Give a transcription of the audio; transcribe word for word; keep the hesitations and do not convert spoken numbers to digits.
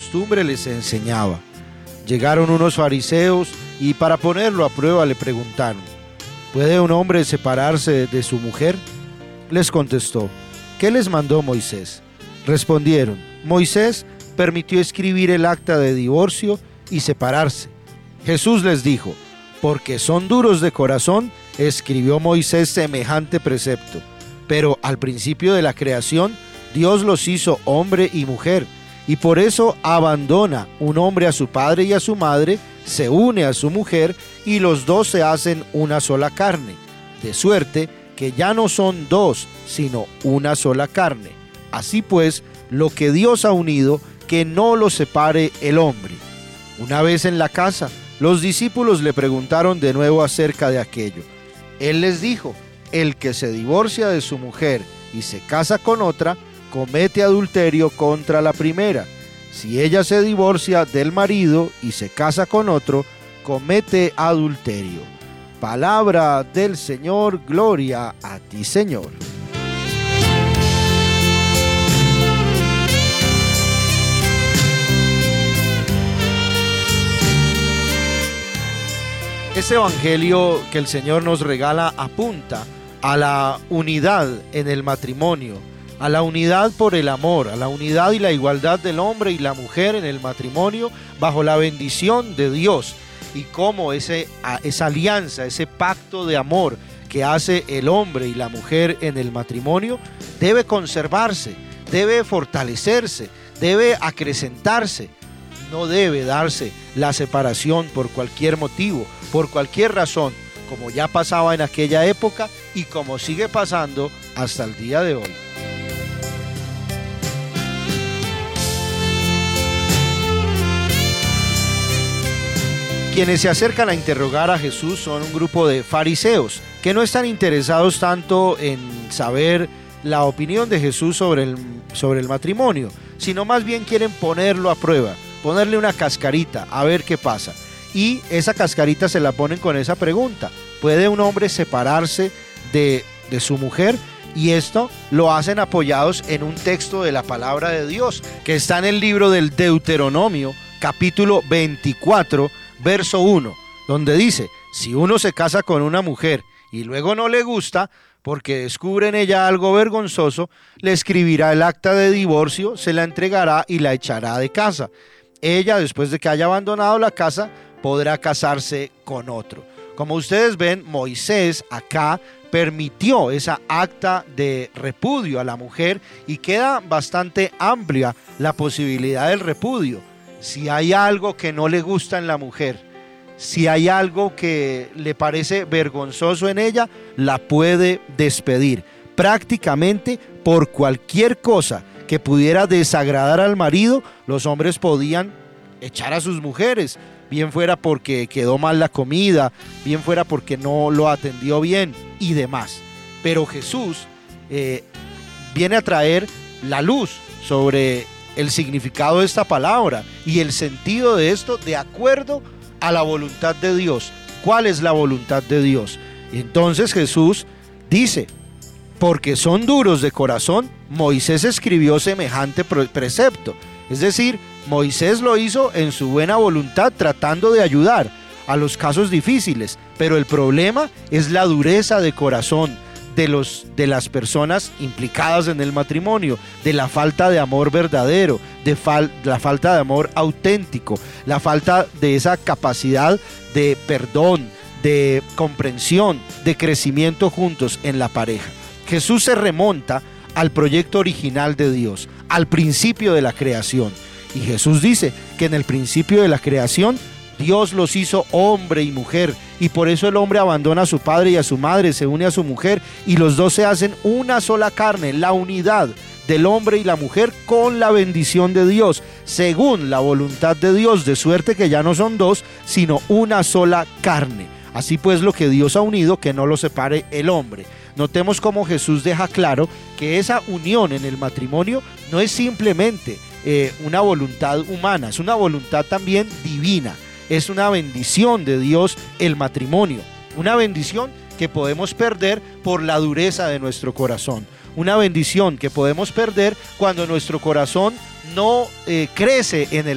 costumbre les enseñaba. Llegaron unos fariseos y para ponerlo a prueba le preguntaron: ¿puede un hombre separarse de su mujer? Les contestó: ¿qué les mandó Moisés? Respondieron: Moisés permitió escribir el acta de divorcio y separarse. Jesús les dijo: porque son duros de corazón, escribió Moisés semejante precepto. Pero al principio de la creación, Dios los hizo hombre y mujer, y por eso abandona un hombre a su padre y a su madre, se une a su mujer, y los dos se hacen una sola carne, de suerte que ya no son dos, sino una sola carne. Así pues, lo que Dios ha unido, que no lo separe el hombre. Una vez en la casa, los discípulos le preguntaron de nuevo acerca de aquello. Él les dijo: el que se divorcia de su mujer y se casa con otra, comete adulterio contra la primera. Si ella se divorcia del marido y se casa con otro, comete adulterio. Palabra del Señor, gloria a ti, Señor. Este evangelio que el Señor nos regala apunta a la unidad en el matrimonio, a la unidad por el amor, a la unidad y la igualdad del hombre y la mujer en el matrimonio bajo la bendición de Dios, y cómo ese, esa alianza, ese pacto de amor que hace el hombre y la mujer en el matrimonio debe conservarse, debe fortalecerse, debe acrecentarse. No debe darse la separación por cualquier motivo, por cualquier razón, como ya pasaba en aquella época y como sigue pasando hasta el día de hoy. Quienes se acercan a interrogar a Jesús son un grupo de fariseos que no están interesados tanto en saber la opinión de Jesús sobre el, sobre el matrimonio, sino más bien quieren ponerlo a prueba, ponerle una cascarita a ver qué pasa. Y esa cascarita se la ponen con esa pregunta: ¿puede un hombre separarse de, de su mujer? Y esto lo hacen apoyados en un texto de la palabra de Dios que está en el libro del Deuteronomio, capítulo veinticuatro, verso uno, donde dice: si uno se casa con una mujer y luego no le gusta, porque descubre en ella algo vergonzoso, le escribirá el acta de divorcio, se la entregará y la echará de casa. Ella, después de que haya abandonado la casa, podrá casarse con otro. Como ustedes ven, Moisés acá permitió esa acta de repudio a la mujer y queda bastante amplia la posibilidad del repudio. Si hay algo que no le gusta en la mujer, si hay algo que le parece vergonzoso en ella, la puede despedir prácticamente por cualquier cosa que pudiera desagradar al marido. Los hombres podían echar a sus mujeres, bien fuera porque quedó mal la comida, bien fuera porque no lo atendió bien y demás. Pero Jesús eh, viene a traer la luz sobre el significado de esta palabra y el sentido de esto de acuerdo a la voluntad de Dios. ¿Cuál es la voluntad de Dios? Y entonces Jesús dice: porque son duros de corazón, Moisés escribió semejante precepto. Es decir, Moisés lo hizo en su buena voluntad, tratando de ayudar a los casos difíciles, pero el problema es la dureza de corazón de, los, de las personas implicadas en el matrimonio, de la falta de amor verdadero, de fal, la falta de amor auténtico, la falta de esa capacidad de perdón, de comprensión, de crecimiento juntos en la pareja. Jesús se remonta al proyecto original de Dios, al principio de la creación. Y Jesús dice que en el principio de la creación Dios los hizo hombre y mujer, y por eso el hombre abandona a su padre y a su madre, se une a su mujer, y los dos se hacen una sola carne, la unidad del hombre y la mujer con la bendición de Dios, según la voluntad de Dios, de suerte que ya no son dos, sino una sola carne. Así pues, lo que Dios ha unido, que no lo separe el hombre. Notemos cómo Jesús deja claro que esa unión en el matrimonio no es simplemente eh, una voluntad humana, es una voluntad también divina. Es una bendición de Dios el matrimonio, una bendición que podemos perder por la dureza de nuestro corazón, una bendición que podemos perder cuando nuestro corazón no eh, crece en el